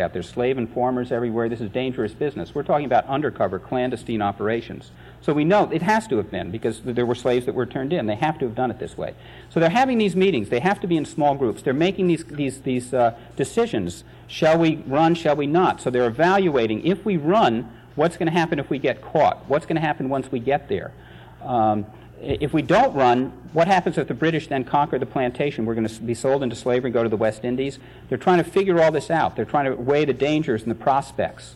There's slave informers everywhere. This is dangerous business. We're talking about undercover, clandestine operations. So we know it has to have been, because there were slaves that were turned in. They have to have done it this way. So they're having these meetings. They have to be in small groups. They're making these decisions. Shall we run? Shall we not? So they're evaluating, if we run, what's going to happen if we get caught? What's going to happen once we get there? If we don't run, what happens if the British then conquer the plantation? We're going to be sold into slavery, go to the West Indies. They're trying to figure all this out. They're trying to weigh the dangers and the prospects.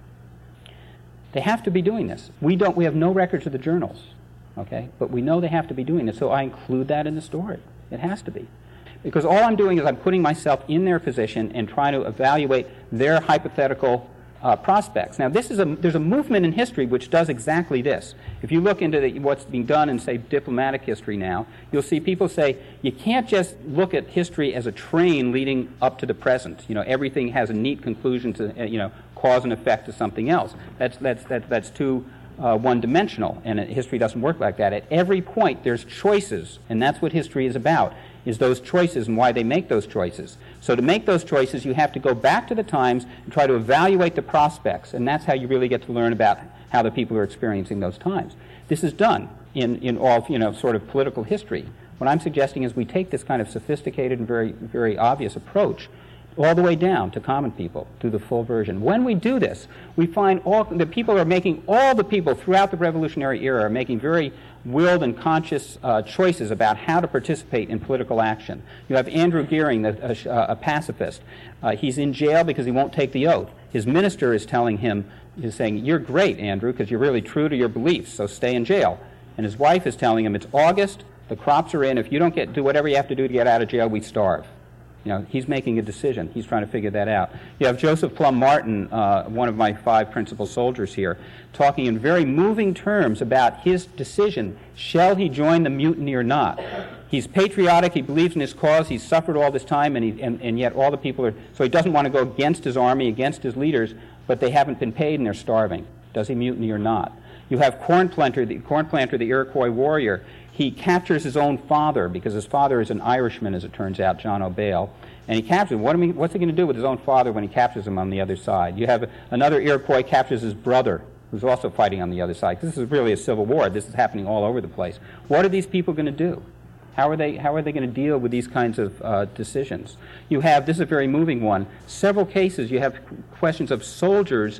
They have to be doing this. We have no records of the journals, okay? But we know they have to be doing this, so I include that in the story. It has to be. Because all I'm doing is I'm putting myself in their position and trying to evaluate their hypothetical prospects. Now, there's a movement in history which does exactly this. If you look into what's being done in, say, diplomatic history now, you'll see people say, you can't just look at history as a train leading up to the present. You know, everything has a neat conclusion to, cause and effect to something else. That's too one-dimensional, and history doesn't work like that. At every point, there's choices, and that's what history is about, is those choices and why they make those choices. So to make those choices, you have to go back to the times and try to evaluate the prospects, and that's how you really get to learn about how the people are experiencing those times. This is done in all, sort of political history. What I'm suggesting is we take this kind of sophisticated and very, very obvious approach all the way down to common people, to the full version. When we do this, we find all the people throughout the Revolutionary era are making very willed and conscious choices about how to participate in political action. You have Andrew Gearing, a pacifist. He's in jail because he won't take the oath. His minister is saying, you're great, Andrew, because you're really true to your beliefs, so stay in jail. And his wife is telling him, it's August, the crops are in, if you don't do whatever you have to do to get out of jail, we starve. He's making a decision. He's trying to figure that out. You have Joseph Plum Martin, one of my 5 principal soldiers here, talking in very moving terms about his decision. Shall he join the mutiny or not? He's patriotic. He believes in his cause. He's suffered all this time, and yet all the people are... So he doesn't want to go against his army, against his leaders, but they haven't been paid and they're starving. Does he mutiny or not? You have Cornplanter, the Iroquois warrior. He captures his own father, because his father is an Irishman, as it turns out, John O'Bail. And he captures him. What's he going to do with his own father when he captures him on the other side? You have another Iroquois captures his brother, who's also fighting on the other side. This is really a civil war. This is happening all over the place. What are these people going to do? How are they going to deal with these kinds of decisions? This is a very moving one. Several cases, you have questions of soldiers,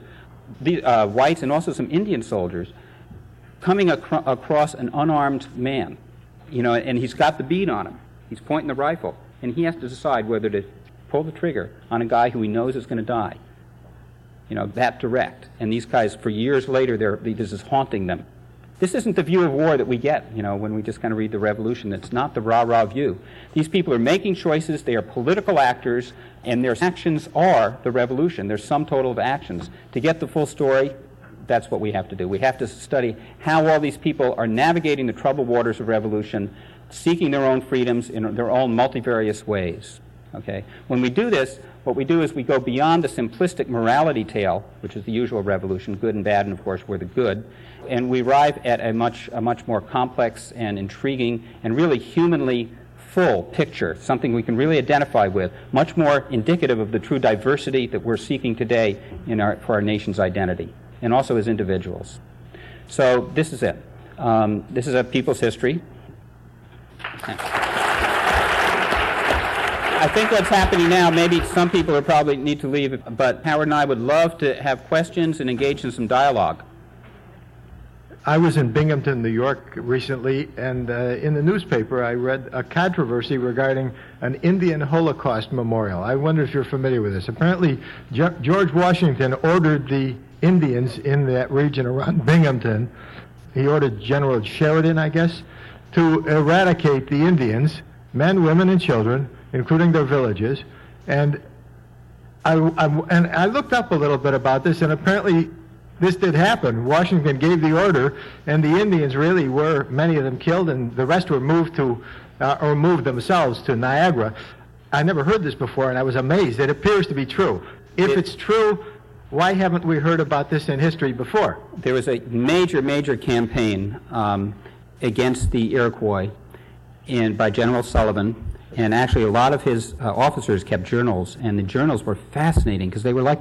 whites and also some Indian soldiers, coming across an unarmed man, and he's got the bead on him. He's pointing the rifle, and he has to decide whether to pull the trigger on a guy who he knows is going to die. That direct. And these guys, for years later, this is haunting them. This isn't the view of war that we get, when we just kind of read the Revolution. It's not the rah-rah view. These people are making choices. They are political actors, and their actions are the Revolution. Their sum total of actions. To get the full story, that's what we have to do. We have to study how all these people are navigating the troubled waters of revolution, seeking their own freedoms in their own multivarious ways. Okay? When we do this, what we do is we go beyond the simplistic morality tale, which is the usual revolution, good and bad, and of course we're the good, and we arrive at a much more complex and intriguing and really humanly full picture, something we can really identify with, much more indicative of the true diversity that we're seeking today for our nation's identity, and also as individuals. So this is it. This is a people's history. I think what's happening now, maybe some people are probably need to leave, but Howard and I would love to have questions and engage in some dialogue. I was in Binghamton, New York recently, and in the newspaper I read a controversy regarding an Indian Holocaust memorial. I wonder if you're familiar with this. Apparently, George Washington ordered the Indians in that region around Binghamton, he ordered General Sheridan, I guess, to eradicate the Indians, men, women, and children, including their villages. And I looked up a little bit about this, and apparently this did happen. Washington gave the order, and the Indians really were, many of them killed, and the rest were moved themselves to Niagara. I never heard this before, and I was amazed. It appears to be true. If it's true, why haven't we heard about this in history before? There was a major campaign against the Iroquois by General Sullivan And actually, a lot of his officers kept journals, and the journals were fascinating because they were like